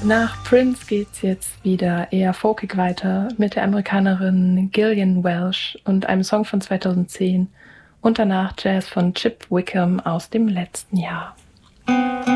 Nach Prince geht's jetzt wieder eher folkig weiter mit der Amerikanerin Gillian Welch und einem Song von 2010 und danach Jazz von Chip Wickham aus dem letzten Jahr.